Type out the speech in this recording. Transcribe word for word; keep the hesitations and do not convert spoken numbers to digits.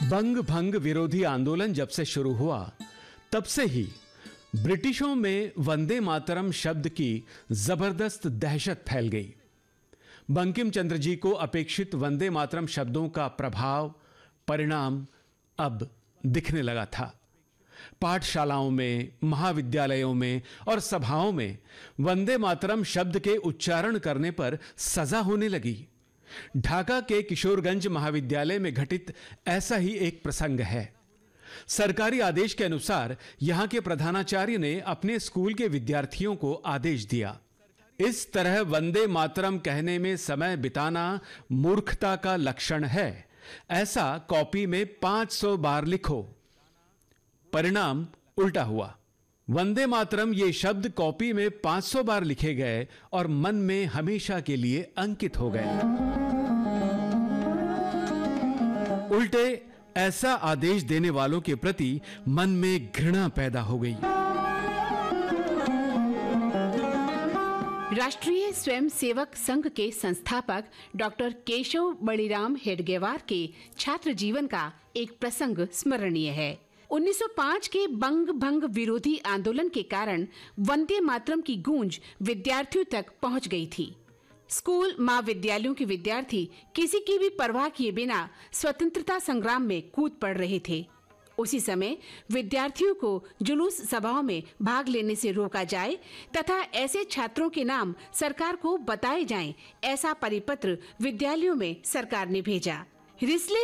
बंग भंग विरोधी आंदोलन जब से शुरू हुआ तब से ही ब्रिटिशों में वंदे मातरम शब्द की जबरदस्त दहशत फैल गई। बंकिम चंद्र जी को अपेक्षित वंदे मातरम शब्दों का प्रभाव परिणाम अब दिखने लगा था। पाठशालाओं में, महाविद्यालयों में और सभाओं में वंदे मातरम शब्द के उच्चारण करने पर सजा होने लगी। ढाका के किशोरगंज महाविद्यालय में घटित ऐसा ही एक प्रसंग है। सरकारी आदेश के अनुसार यहां के प्रधानाचार्य ने अपने स्कूल के विद्यार्थियों को आदेश दिया, इस तरह वंदे मातरम कहने में समय बिताना मूर्खता का लक्षण है। ऐसा कॉपी में पाँच सौ बार लिखो। परिणाम उल्टा हुआ। वंदे मातरम ये शब्द कॉपी में पाँच सौ बार लिखे गए और मन में हमेशा के लिए अंकित हो गए। उल्टे ऐसा आदेश देने वालों के प्रति मन में घृणा पैदा हो गई। राष्ट्रीय स्वयंसेवक संघ के संस्थापक डॉक्टर केशव बलिराम हेडगेवार के छात्र जीवन का एक प्रसंग स्मरणीय है। उन्नीस सौ पाँच के बंग भंग विरोधी आंदोलन के कारण वंदे मातरम की गूंज विद्यार्थियों तक पहुंच गई थी। स्कूल महाविद्यालयों के विद्यार्थी किसी की भी परवाह किए बिना स्वतंत्रता संग्राम में कूद पड़ रहे थे। उसी समय विद्यार्थियों को जुलूस सभाओं में भाग लेने से रोका जाए तथा ऐसे छात्रों के नाम सरकार को बताए जाएं, ऐसा परिपत्र विद्यालयों में सरकार ने भेजा। रिस्ले